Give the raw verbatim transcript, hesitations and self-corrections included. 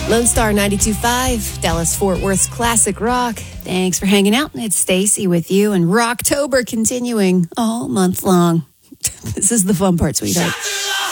Lone Star ninety-two point five, Dallas-Fort Worth's classic rock. Thanks for hanging out. It's Stacy with you, and Rocktober continuing all month long. This is the fun part, sweetheart.